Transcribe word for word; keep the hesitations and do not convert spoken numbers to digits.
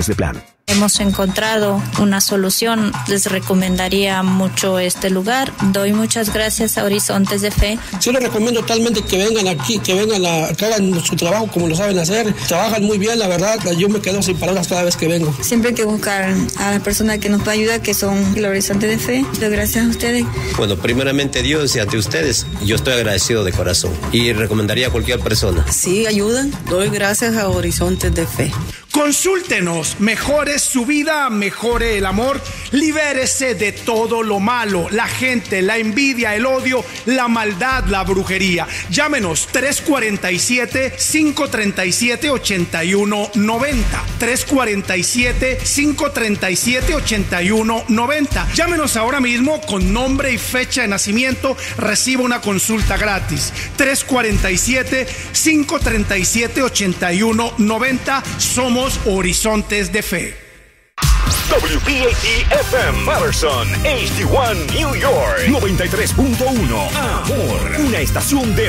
de plan. Hemos encontrado una solución, les recomendaría mucho este lugar. Doy muchas gracias a Horizontes de Fe. Sí les recomiendo totalmente que vengan aquí, que vengan a, que hagan su trabajo como lo saben hacer. Trabajan muy bien, la verdad. Yo me quedo sin palabras cada vez que vengo. Siempre hay que buscar a la persona que nos pueda ayudar, que son el Horizonte de Fe. Gracias a ustedes. Bueno, primeramente Dios y ante ustedes, yo estoy agradecido de corazón y recomendaría a cualquier persona. Sí, ayudan. Doy gracias a Horizontes de Fe. Consúltenos, mejore su vida, mejore el amor, libérese de todo lo malo, la gente, la envidia, el odio, la maldad, la brujería. Llámenos tres cuatro siete, cinco tres siete, ocho uno nueve cero, tres cuatro siete, cinco tres siete, ocho uno nueve cero. Llámenos ahora mismo con nombre y fecha de nacimiento, reciba una consulta gratis. tres cuatro siete, cinco tres siete, ocho uno nueve cero. Somos Horizontes de Fe. W P A T F M Patterson, H D uno New York, noventa y tres punto uno. Amor, una estación de